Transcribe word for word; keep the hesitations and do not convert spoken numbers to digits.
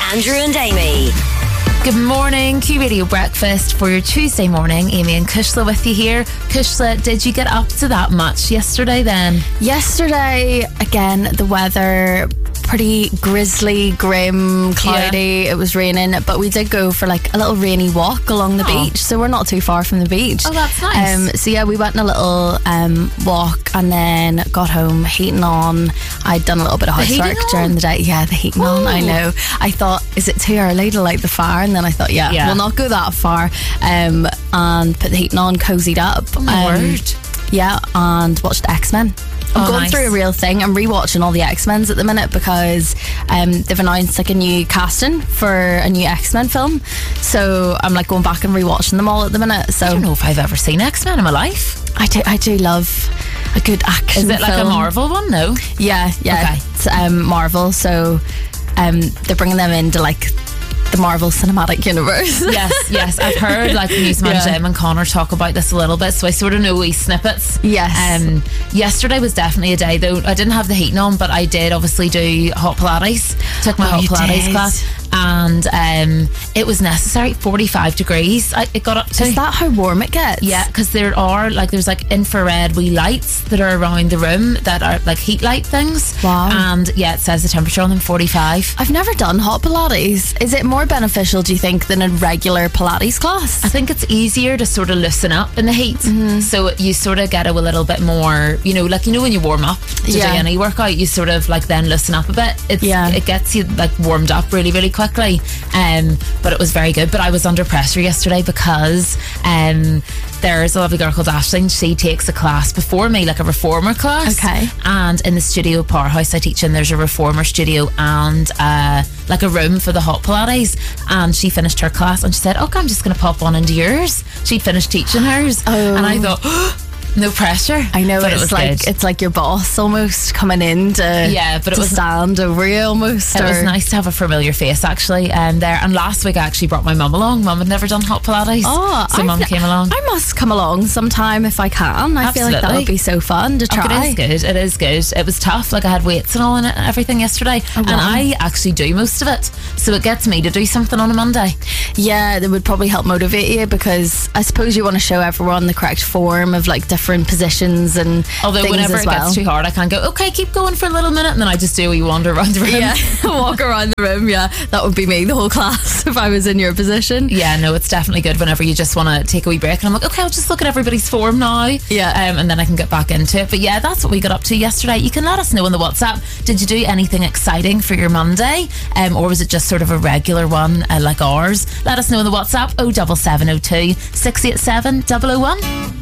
Andrew and Amy. Good morning, Q Radio Breakfast for your Tuesday morning. Amy and Kushla with you here. Kushla, did you get up to that much yesterday then? Yesterday, again, the weather pretty grisly, grim, cloudy. Yeah. It was raining, but we did go for like a little rainy walk along the oh. beach, so we're not too far from the beach. Oh, that's nice. Um, so yeah, we went on a little um, walk and then got home, heating on. I'd done a little bit of housework during the day. Yeah, the heating Ooh. on, I know. I thought, is it too early to light the fire? And then I thought, yeah, yeah. we'll not go that far. Um, and put the heating on, cozied up. Oh my um, word. Yeah, and watched X-Men. I'm oh, going nice. through a real thing. I'm rewatching all the X-Men's at the minute because um, they've announced like a new casting for a new X-Men film. So I'm like going back and rewatching them all at the minute. So I don't know if I've ever seen X-Men in my life. I do. I do love a good action. Is it like film. a Marvel one? No. Yeah, yeah. Okay. It's um, Marvel. So um, they're bringing them into like the Marvel Cinematic Universe. Yes, yes. I've heard like Newsman yeah. Jim and Connor talk about this a little bit, so I sort of know wee snippets. Yes. Um, yesterday was definitely a day, though. I didn't have the heating on, but I did obviously do hot Pilates. Took my oh, hot Pilates did. class. And um, it was necessary. forty-five degrees I, it got up to. Is that how warm it gets? Yeah, because there are like there's like infrared wee lights that are around the room that are like heat light things. Wow. And yeah, it says the temperature on them forty-five. I've never done hot Pilates. Is it more beneficial, do you think, than a regular Pilates class? I think it's easier to sort of loosen up in the heat. Mm-hmm. So you sort of get a little bit more, you know, like you know when you warm up to yeah. do any workout, you sort of like then loosen up a bit. It's yeah. it gets you like warmed up really, really quickly. Um, but it was very good. But I was under pressure yesterday because um, there's a lovely girl called Aisling. She takes a class before me, like a reformer class. Okay. And in the studio Powerhouse I teach in, there's a reformer studio and uh, like a room for the hot Pilates. And she finished her class and she said, okay, I'm just going to pop on into yours. She'd finished teaching hers. Oh. And I thought, oh, no pressure. I know, but it's it was like good. it's like your boss almost coming in to, yeah, but it to was, stand over you almost. It or, was nice to have a familiar face actually um, there. And last week I actually brought my mum along. Mum had never done hot Pilates. Oh, so mum came along. I must come along sometime if I can. I Absolutely. feel like that would be so fun to try. Oh, it is good. It is good. It was tough. Like I had weights and all in it and everything yesterday. Oh, wow. And I actually do most of it. So it gets me to do something on a Monday. Yeah, that would probably help motivate you because I suppose you want to show everyone the correct form of like different positions and although things whenever as it well. gets too hard I can't go, okay, keep going for a little minute, and then I just do a wee wander around the room. Yeah, walk around the room. Yeah, that would be me the whole class if I was in your position. Yeah, no, it's definitely good whenever you just want to take a wee break and I'm like, okay, I'll just look at everybody's form now. Yeah. Um, and then I can get back into it. But yeah, that's what we got up to yesterday. You can let us know on the WhatsApp. Did you do anything exciting for your Monday? Um, or was it just sort of a regular one uh, like ours? Let us know on the WhatsApp oh seven seven oh two, six eight seven, double oh one.